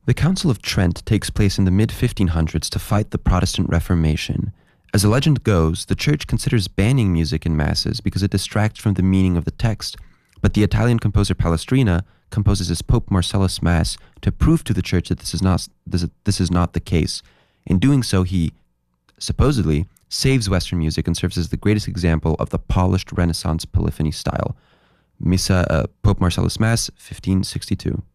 The Council of Trent takes place in the mid-1500s to fight the Protestant Reformation. As the legend goes, the church considers banning music in masses because it distracts from the meaning of the text, but the Italian composer Palestrina composes his Pope Marcellus Mass to prove to the church that this is not the case. In doing so, he supposedly saves Western music and serves as the greatest example of the polished Renaissance polyphony style. Pope Marcellus Mass, 1562.